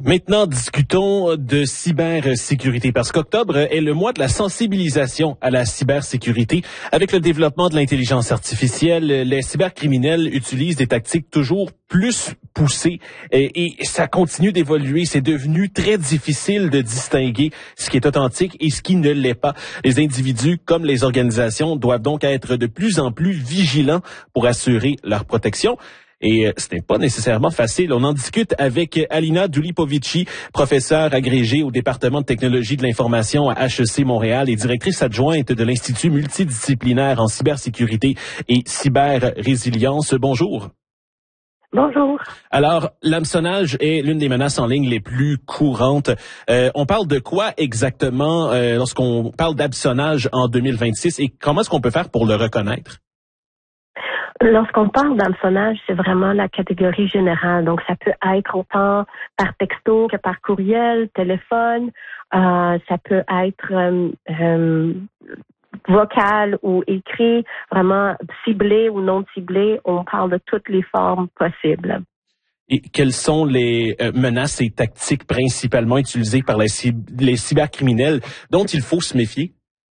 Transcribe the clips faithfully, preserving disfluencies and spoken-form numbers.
Maintenant, discutons de cybersécurité parce qu'octobre est le mois de la sensibilisation à la cybersécurité. Avec le développement de l'intelligence artificielle, les cybercriminels utilisent des tactiques toujours plus poussées et, et ça continue d'évoluer. C'est devenu très difficile de distinguer ce qui est authentique et ce qui ne l'est pas. Les individus comme les organisations doivent donc être de plus en plus vigilants pour assurer leur protection. Et ce n'est pas nécessairement facile. On en discute avec Alina Dulipovici, professeure agrégée au département de technologie de l'information à H E C Montréal et directrice adjointe de l'Institut multidisciplinaire en cybersécurité et cyber-résilience. Bonjour. Bonjour. Alors, l'hameçonnage est l'une des menaces en ligne les plus courantes. Euh, on parle de quoi exactement euh, lorsqu'on parle d'hameçonnage en deux mille vingt-six et comment est-ce qu'on peut faire pour le reconnaître? Lorsqu'on parle d'hameçonnage, c'est vraiment la catégorie générale. Donc, ça peut être autant par texto que par courriel, téléphone. Euh, ça peut être euh, euh, vocal ou écrit, vraiment ciblé ou non ciblé. On parle de toutes les formes possibles. Et quelles sont les euh, menaces et tactiques principalement utilisées par les, les cybercriminels dont il faut se méfier?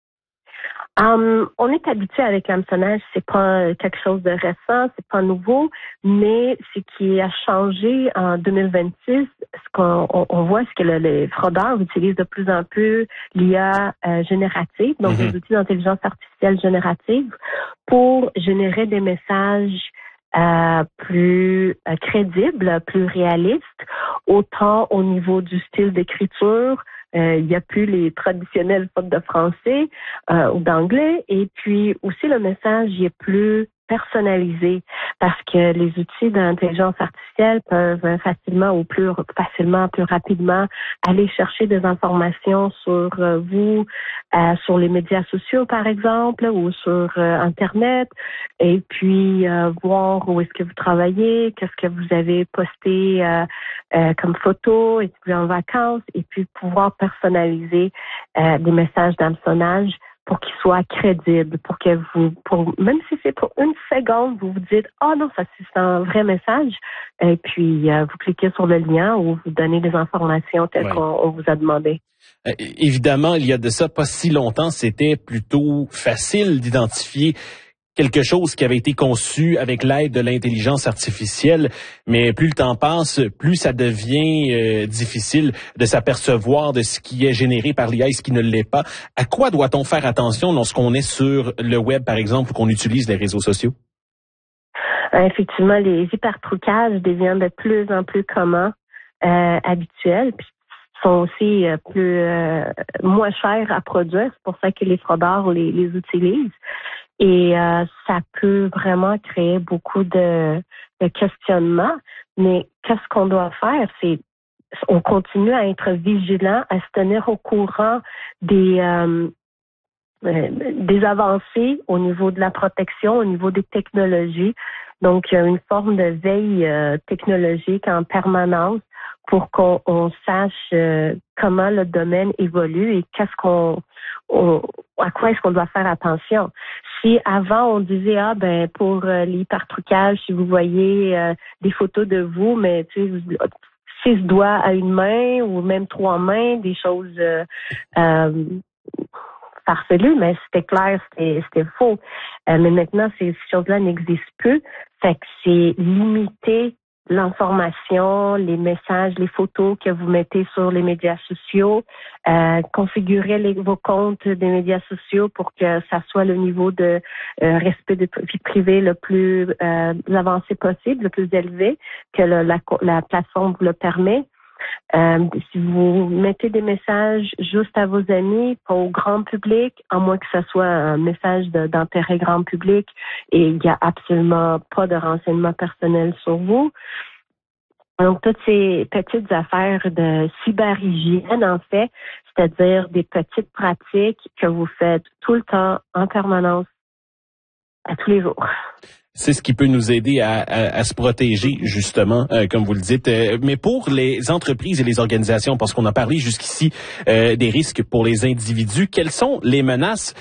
Um, on est habitué avec l'hameçonnage, c'est pas quelque chose de récent, c'est pas nouveau, mais ce qui a changé en deux mille vingt-six, ce qu'on on, on voit, c'est que le, les fraudeurs utilisent de plus en plus l'I A euh, générative, donc mm-hmm. les outils d'intelligence artificielle générative, pour générer des messages euh, plus euh, crédibles, plus réalistes, autant au niveau du style d'écriture. Euh, il n'y a plus les traditionnelles fautes de français euh, ou d'anglais. Et puis aussi, le message il est plus personnalisé parce que les outils d'intelligence artificielle peuvent facilement ou plus facilement, plus rapidement aller chercher des informations sur euh, vous, euh, sur les médias sociaux par exemple ou sur euh, Internet et puis euh, voir où est-ce que vous travaillez, qu'est-ce que vous avez posté euh, euh, comme photo, est-ce que vous êtes en vacances et puis pouvoir personnaliser euh, des messages d'hameçonnage pour qu'ils soient crédibles, pour que vous, pour même si c'est pour une seconde, vous vous dites « Ah oh non, ça c'est un vrai message », et puis euh, vous cliquez sur le lien ou vous donnez des informations telles ouais. qu'on on vous a demandé. Euh, évidemment, il y a de ça pas si longtemps, c'était plutôt facile d'identifier quelque chose qui avait été conçu avec l'aide de l'intelligence artificielle, mais plus le temps passe, plus ça devient euh, difficile de s'apercevoir de ce qui est généré par l'I A et ce qui ne l'est pas. À quoi doit-on faire attention lorsqu'on est sur le web, par exemple, ou qu'on utilise les réseaux sociaux? Euh, effectivement, les hypertrucages deviennent de plus en plus communs, euh, habituels, puis sont aussi euh, plus euh, moins chers à produire. C'est pour ça que les fraudeurs les, les utilisent. Et euh, ça peut vraiment créer beaucoup de, de questionnements. Mais qu'est-ce qu'on doit faire? C'est on continue à être vigilant, à se tenir au courant des euh, des avancées au niveau de la protection, au niveau des technologies. Donc, il y a une forme de veille euh, technologique en permanence pour qu'on on sache euh, comment le domaine évolue et qu'est-ce qu'on on, à quoi est-ce qu'on doit faire attention. Si avant on disait ah ben pour euh, l'hypertrucage, si vous voyez euh, des photos de vous, mais tu sais six doigts à une main ou même trois mains, des choses euh, euh, farfelues, mais c'était clair, c'était, c'était faux. Euh, mais maintenant, ces choses-là n'existent plus. Fait que c'est limiter l'information, les messages, les photos que vous mettez sur les médias sociaux, euh, configurer les, vos comptes des médias sociaux pour que ça soit le niveau de euh, respect de vie privée le plus euh, avancé possible, le plus élevé que le, la, la plateforme vous le permet. Euh, si vous mettez des messages juste à vos amis, pas au grand public, à moins que ce soit un message de, d'intérêt grand public et il n'y a absolument pas de renseignements personnels sur vous. Donc, toutes ces petites affaires de cyberhygiène, en fait, c'est-à-dire des petites pratiques que vous faites tout le temps, en permanence, à tous les jours. C'est ce qui peut nous aider à, à, à se protéger, justement, euh, comme vous le dites. Euh, mais pour les entreprises et les organisations, parce qu'on a parlé jusqu'ici euh, des risques pour les individus, quelles sont les menaces